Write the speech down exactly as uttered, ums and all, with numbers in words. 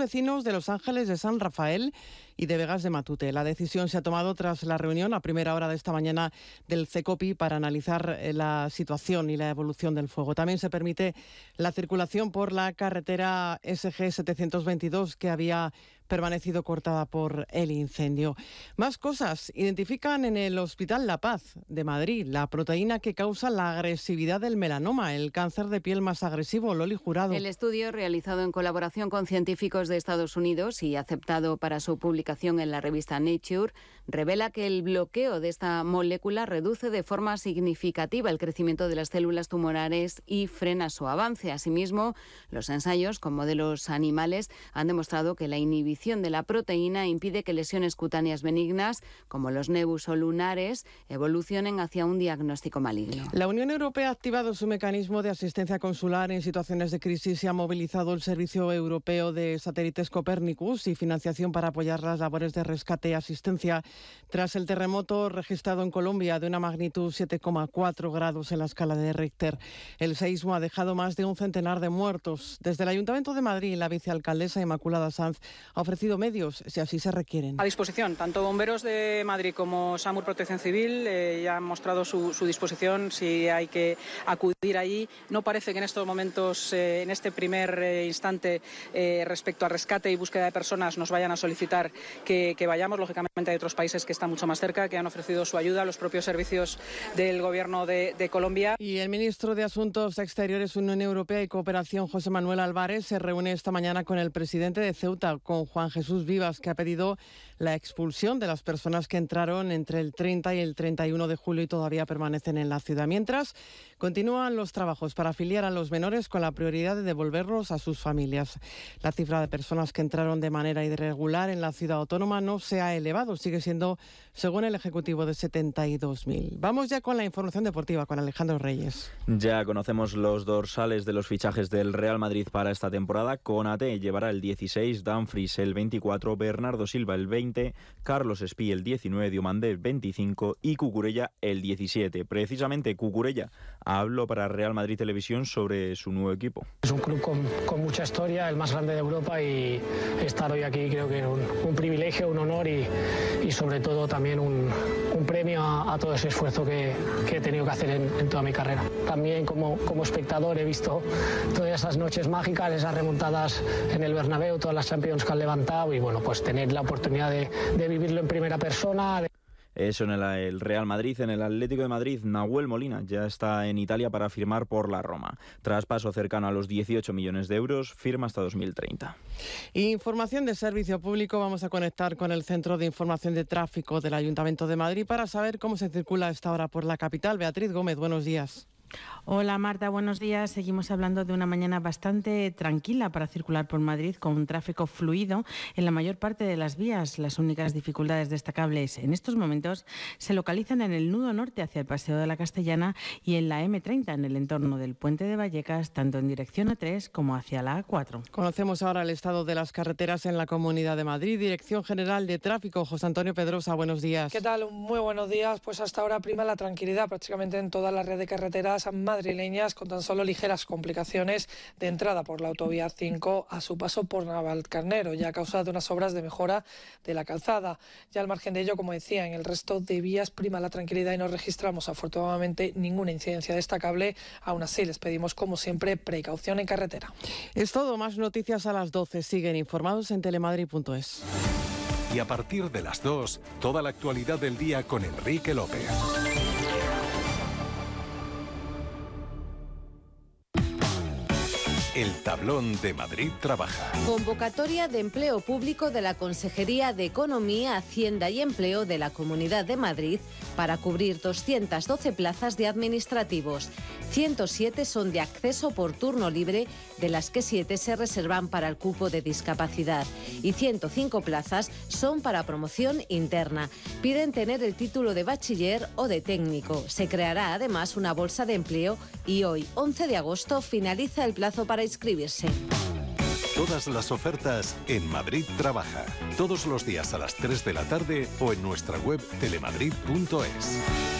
vecinos de Los Ángeles, de San Rafael y de Vegas de Matute. La decisión se ha tomado tras la reunión a primera hora de esta mañana del CECOPI para analizar la situación y la evolución del fuego. También se permite la circulación por la carretera S G setecientos veintidós que había permanecido cortada por el incendio. Más cosas. Identifican en el Hospital La Paz de Madrid la proteína que causa la agresividad del melanoma, el cáncer de piel más agresivo. Loli Jurado. El estudio, realizado en colaboración con científicos de Estados Unidos y aceptado para su publicación en la revista Nature, revela que el bloqueo de esta molécula reduce de forma significativa el crecimiento de las células tumorales y frena su avance. Asimismo, los ensayos con modelos animales han demostrado que la inhibición de la proteína impide que lesiones cutáneas benignas, como los nebus o lunares, evolucionen hacia un diagnóstico maligno. La Unión Europea ha activado su mecanismo de asistencia consular en situaciones de crisis y ha movilizado el Servicio Europeo de Satélites Copernicus y financiación para apoyar las labores de rescate y asistencia tras el terremoto registrado en Colombia de una magnitud siete coma cuatro grados en la escala de Richter. El seísmo ha dejado más de un centenar de muertos. Desde el Ayuntamiento de Madrid, la vicealcaldesa Inmaculada Sanz ha ofrecido medios, si así se requieren. A disposición, tanto Bomberos de Madrid como SAMUR Protección Civil eh, ya han mostrado su, su disposición si hay que acudir allí. No parece que en estos momentos, eh, en este primer eh, instante, eh, respecto a rescate y búsqueda de personas, nos vayan a solicitar que, que vayamos. Lógicamente hay otros países que están mucho más cerca, que han ofrecido su ayuda, los propios servicios del Gobierno de, de Colombia. Y el ministro de Asuntos Exteriores, Unión Europea y Cooperación, José Manuel Álvarez, se reúne esta mañana con el presidente de Ceuta, con Juan Jesús Vivas, que ha pedido la expulsión de las personas que entraron entre el treinta y el treinta y uno de julio y todavía permanecen en la ciudad. Mientras, continúan los trabajos para afiliar a los menores con la prioridad de devolverlos a sus familias. La cifra de personas que entraron de manera irregular en la ciudad autónoma no se ha elevado, sigue siendo, según el Ejecutivo, de setenta y dos mil. Vamos ya con la información deportiva, con Alejandro Reyes. Ya conocemos los dorsales de los fichajes del Real Madrid para esta temporada. Konaté llevará el dieciséis, Dumfries el veinticuatro, Bernardo Silva el veinte, Carlos Espí el diecinueve, Diomandé el veinticinco y Cucurella el diecisiete. Precisamente Cucurella habló para Real Madrid Televisión sobre su nuevo equipo. Es un club con, con mucha historia, el más grande de Europa, y estar hoy aquí creo que es un, un privilegio, un honor y, y sobre todo también un, un premio a, a todo ese esfuerzo que, que he tenido que hacer en, en toda mi carrera. También como, como espectador he visto todas esas noches mágicas, esas remontadas en el Bernabéu, todas las Champions que han levantado, y bueno, pues tener la oportunidad de, de vivirlo en primera persona. De... Eso en el, el Real Madrid. En el Atlético de Madrid, Nahuel Molina ya está en Italia para firmar por la Roma. Traspaso cercano a los dieciocho millones de euros, firma hasta dos mil treinta. Información de servicio público. Vamos a conectar con el Centro de Información de Tráfico del Ayuntamiento de Madrid para saber cómo se circula a esta hora por la capital. Beatriz Gómez, buenos días. Hola Marta, buenos días. Seguimos hablando de una mañana bastante tranquila para circular por Madrid, con un tráfico fluido en la mayor parte de las vías. Las únicas dificultades destacables en estos momentos se localizan en el nudo norte hacia el Paseo de la Castellana y en la eme treinta en el entorno del Puente de Vallecas, tanto en dirección a tres como hacia la a cuatro. Conocemos ahora el estado de las carreteras en la Comunidad de Madrid. Dirección General de Tráfico, José Antonio Pedrosa, buenos días. ¿Qué tal? Muy buenos días. Pues hasta ahora prima la tranquilidad prácticamente en toda la red de carreteras madrileñas, con tan solo ligeras complicaciones de entrada por la autovía cinco a su paso por Navalcarnero, ya a causa de unas obras de mejora de la calzada. Ya al margen de ello, como decía, en el resto de vías prima la tranquilidad y no registramos afortunadamente ninguna incidencia destacable. Aún así, les pedimos, como siempre, precaución en carretera. Es todo. Más noticias a las doce. Siguen informados en telemadrid punto es. Y a partir de las dos, toda la actualidad del día con Enrique López. El tablón de Madrid Trabaja. Convocatoria de empleo público de la Consejería de Economía, Hacienda y Empleo de la Comunidad de Madrid para cubrir doscientas doce plazas de administrativos. ciento siete son de acceso por turno libre, de las que siete se reservan para el cupo de discapacidad, y ciento cinco plazas son para promoción interna. Piden tener el título de bachiller o de técnico. Se creará además una bolsa de empleo y hoy, once de agosto, finaliza el plazo para inscribirse. Todas las ofertas en Madrid Trabaja. Todos los días a las tres de la tarde o en nuestra web telemadrid punto es.